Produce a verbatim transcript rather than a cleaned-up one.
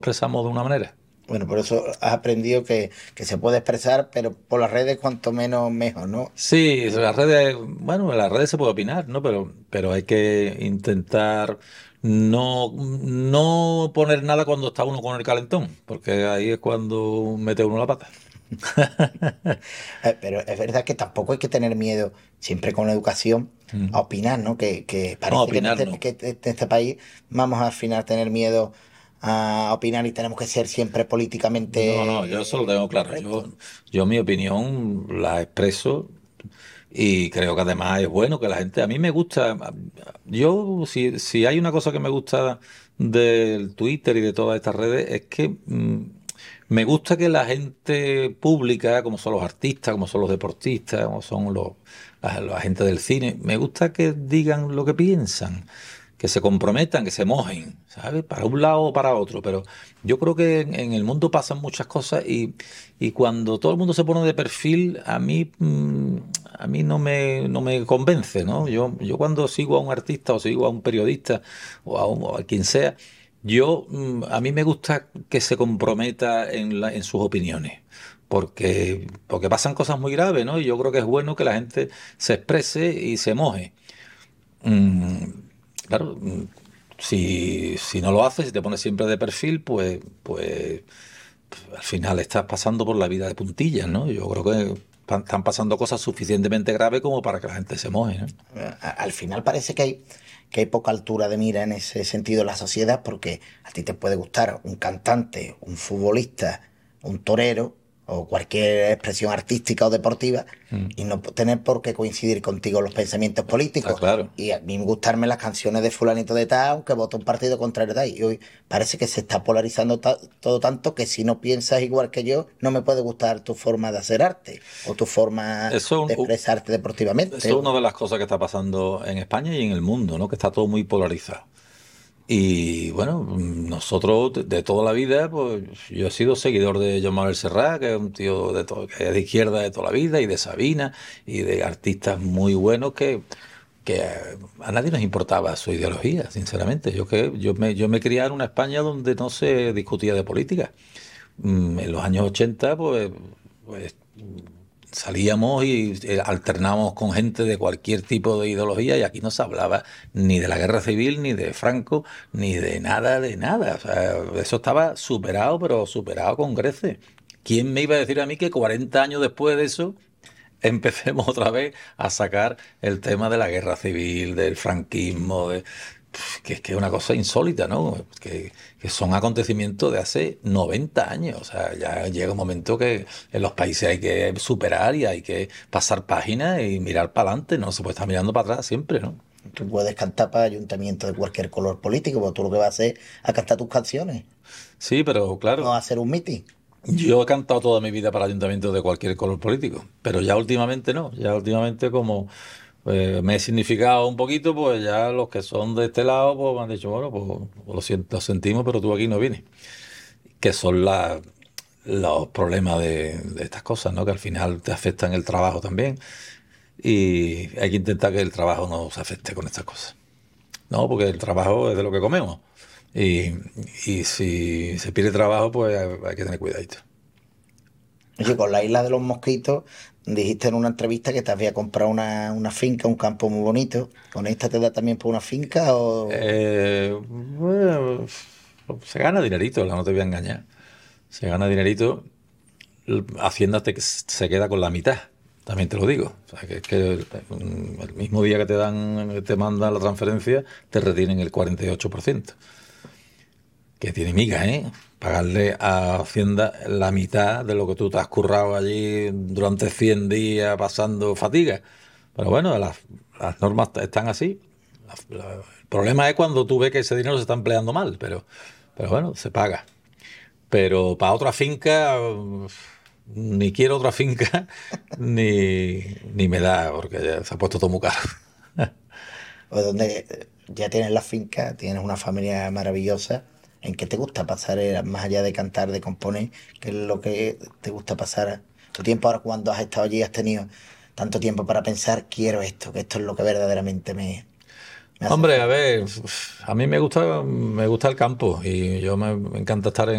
expresamos de una manera. Bueno, por eso has aprendido que, que se puede expresar, pero por las redes cuanto menos mejor, ¿no? Sí, en las redes, bueno, en las redes se puede opinar, ¿no? Pero, pero hay que intentar no, no poner nada cuando está uno con el calentón, porque ahí es cuando mete uno la pata. Eh, Pero es verdad que tampoco hay que tener miedo, siempre con la educación, a Mm. opinar, ¿no? Que, que No, parece que en opinar este, no. que en este país vamos al final a tener miedo a opinar y tenemos que ser siempre No, no, yo eso lo políticamente tengo claro. correctos. Yo, yo mi opinión la expreso y creo que además es bueno que la gente, a mí me gusta, yo si, si hay una cosa que me gusta del Twitter y de todas estas redes es que mm, me gusta que la gente pública, como son los artistas, como son los deportistas, como son los, la, la gente del cine, me gusta que digan lo que piensan, que se comprometan, que se mojen, ¿sabes? Para un lado o para otro, pero yo creo que en, en el mundo pasan muchas cosas y, y cuando todo el mundo se pone de perfil, a mí, mm, a mí no me, no me convence, ¿no? Yo, yo cuando sigo a un artista o sigo a un periodista o a, un- o a quien sea, yo, mm, a mí me gusta que se comprometa en, la- en sus opiniones. Porque, porque pasan cosas muy graves, ¿no? Y yo creo que es bueno que la gente se exprese y se moje. Mm, claro, mm, si, si no lo haces, si te pones siempre de perfil, pues, pues al final estás pasando por la vida de puntillas, ¿no? Yo creo que pa- están pasando cosas suficientemente graves como para que la gente se moje, ¿no? Eh, a- Al final parece que hay, que hay poca altura de mira en ese sentido en la sociedad porque a ti te puede gustar un cantante, un futbolista, un torero o cualquier expresión artística o deportiva Mm, y no tener por qué coincidir contigo los pensamientos está políticos. claro. Y a mí gustarme las canciones de fulanito de tal, aunque voto un partido contrario de tal. Y hoy parece que se está polarizando ta- todo tanto que si no piensas igual que yo, no me puede gustar tu forma de hacer arte o tu forma Eso, de es un- expresarte eso deportivamente. es una de las cosas que está pasando en España y en el mundo, ¿no? Que está todo muy polarizado. Y bueno, mm, nosotros de de toda la vida, pues yo he sido seguidor de Joan Manuel Serrat, que es un tío de, todo, que es de izquierda de toda la vida, y de Sabina, y de artistas muy buenos que, que a nadie nos importaba su ideología, sinceramente. Yo que yo me, yo me crié en una España donde no se discutía de política. Mm, En los años ochenta pues, pues salíamos y eh, alternábamos con gente de cualquier tipo de ideología y aquí no se hablaba ni de la guerra civil, ni de Franco, ni de nada, de nada. O sea, eso estaba superado, pero superado con creces. ¿Quién me iba a decir a mí que cuarenta años después de eso empecemos otra vez a sacar el tema de la guerra civil, del franquismo, de- pf, que es que es una cosa insólita, ¿no? Que, que son acontecimientos de hace noventa años. O sea, ya llega un momento que en los países hay que superar y hay que pasar páginas y mirar para adelante, no se puede estar mirando para atrás siempre, ¿no? Tú puedes cantar para ayuntamientos de cualquier color político, pero tú lo que vas a hacer es a cantar tus canciones, Sí, pero no claro, a hacer un mitin. yo he cantado toda mi vida para ayuntamientos de cualquier color político, pero ya últimamente no, ya últimamente como eh, me he significado un poquito, pues ya los que son de este lado pues me han dicho, bueno, pues lo siento, lo sentimos, pero tú aquí no vienes, que son la- los problemas de, de estas cosas, ¿no? Que al final te afectan el trabajo también y hay que intentar que el trabajo no se afecte con estas cosas, ¿no? Porque el trabajo es de lo que comemos y, y si se pierde trabajo, pues hay que tener cuidadito. Oye, con la isla de los mosquitos, dijiste en una entrevista que te había comprado una, una finca, un campo muy bonito. ¿Con esta te da también por una finca o...? Eh, bueno, se gana dinerito, no te voy a engañar. Se gana dinerito. l- Hacienda te- se queda con la mitad, también te lo digo. O sea, que es que el, el mismo día que te dan, te mandan la transferencia, te retienen el cuarenta y ocho por ciento. Que tiene miga, ¿eh? Pagarle a Hacienda la mitad de lo que tú te has currado allí durante cien días pasando fatiga. Pero bueno, las, las normas están así. La- la- el problema es cuando tú ves que ese dinero se está empleando mal, pero, pero bueno, se paga. Pero para otra finca, uf, ni quiero otra finca, ni, ni me da, porque ya se ha puesto todo muy caro. o donde eh, ya tienes la finca, tienes una familia maravillosa? ¿En qué te gusta pasar, eh, más allá de cantar, de componer? ¿Qué es lo que te gusta pasar tu tiempo ahora cuando has estado allí, has tenido tanto tiempo para pensar, quiero esto, que esto es lo que verdaderamente me, me hace Hombre, a feliz? ver, uf, a mí me gusta, me gusta el campo y yo me, me encanta estar en